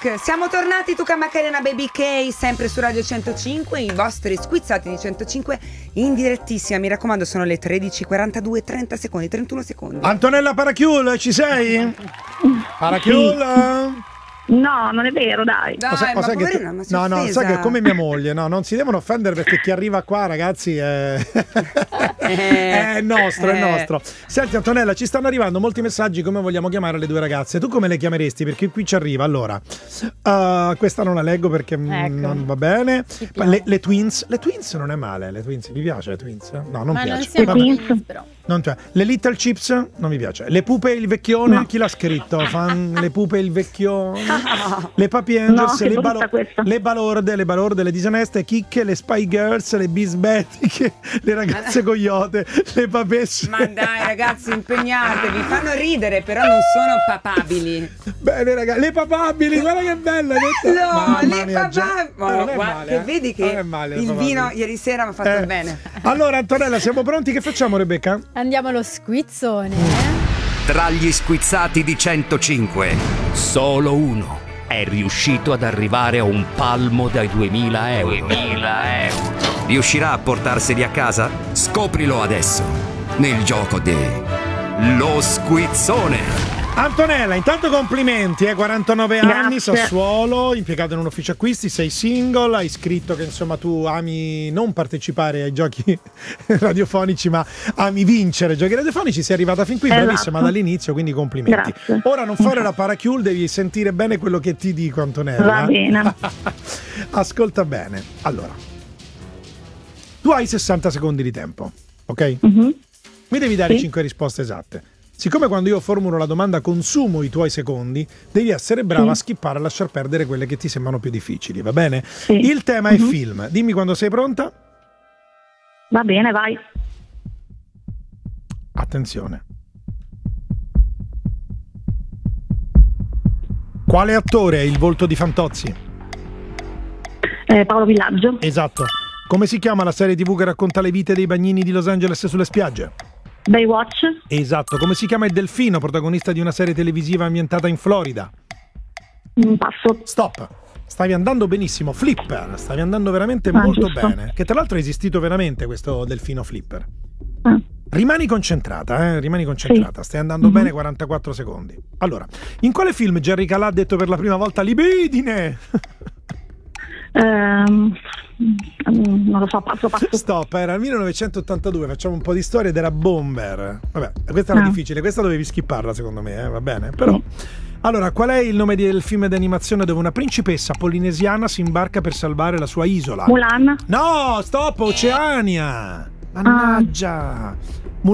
back. Siamo tornati, Tuca Macarena, Baby K, sempre su Radio 105, i vostri squizzati di 105 in direttissima. Mi raccomando, sono le 13:42, 30 secondi, 31 secondi. Antonella Parachiul, ci sei? Parachiul? No, non è vero, dai. Dai, Sai ma che poverina, ma si è no, offesa. sai che è come mia moglie, no, non si devono offendere perché chi arriva qua, ragazzi, è nostro, è nostro. Senti Antonella, ci stanno arrivando molti messaggi come vogliamo chiamare le due ragazze. Tu come le chiameresti? Perché qui ci arriva. Allora, questa non la leggo perché non va bene. Le Twins non è male. Le Twins, vi piace le Twins? No, non ma piace. non siamo Twins, però. Non piace. Le Little Chips non mi piace. Le Pupe e il Vecchione, No. chi l'ha scritto? Le Pupe e il Vecchione. Le Papi Angels, No, che brutta questa. le balorde, le disoneste, chicche, le Spy Girls, le bisbetiche, le ragazze coyote, le papesse. Ma dai ragazzi, impegnatevi, fanno ridere, però non sono papabili. Bene ragazzi, le papabili, guarda che bella. No, le mia, papabili. non è Guarda, male, che vedi che non è male, il papabili. vino ieri sera mi ha fatto bene. Allora Antonella, siamo pronti? Che facciamo, Rebecca? Andiamo allo squizzone. Tra gli squizzati di 105, solo uno è riuscito ad arrivare a un palmo dai 2000 euro. Riuscirà a portarseli a casa? Scoprilo adesso, nel gioco Lo Squizzone. Antonella, intanto complimenti, 49 anni, Grazie. Sassuolo, impiegato in un ufficio acquisti, sei single, hai scritto che insomma tu ami non partecipare ai giochi radiofonici ma ami vincere giochi radiofonici, sei arrivata fin qui, Esatto. bravissima dall'inizio, quindi complimenti. Grazie. Ora non fare la parachiul, devi sentire bene quello che ti dico Antonella. Va bene. Ascolta bene, allora, tu hai 60 secondi di tempo, ok? Mhm. Mi devi dare Sì. 5 risposte esatte. Siccome quando io formulo la domanda consumo i tuoi secondi, devi essere brava a skippare e lasciar perdere quelle che ti sembrano più difficili, va bene? Sì. Il tema è film. Dimmi quando sei pronta. Va bene, vai. Attenzione. Quale attore è il volto di Fantozzi? Paolo Villaggio. Esatto. Come si chiama la serie TV che racconta le vite dei bagnini di Los Angeles sulle spiagge? Baywatch. Esatto. Come si chiama il delfino, protagonista di una serie televisiva ambientata in Florida? Passo. Stop. Stavi andando benissimo. Flipper. Stavi andando veramente Ah, molto giusto. bene. Che tra l'altro è esistito veramente questo delfino Flipper. Ah. Rimani concentrata, rimani concentrata. Sì. Stai andando bene, 44 secondi. Allora, in quale film Jerry Calà ha detto per la prima volta libidine? Non lo so, passo. Stop, era il 1982, facciamo un po' di storia ed era Bomber. Vabbè, questa era difficile, questa dovevi skipparla secondo me, va bene? Però allora, qual è il nome del film d'animazione dove una principessa polinesiana si imbarca per salvare la sua isola? Mulan. No, stop, Oceania. Mannaggia.